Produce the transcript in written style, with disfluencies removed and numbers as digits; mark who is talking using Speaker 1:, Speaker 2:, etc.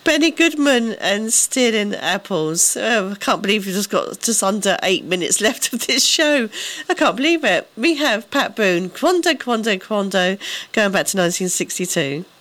Speaker 1: Benny Goodman and Stealing Apples. Oh, I can't believe we've just got just under 8 minutes left of this show. I can't believe it. We have Pat Boone, Quando, Quando, Quando, going back to 1962.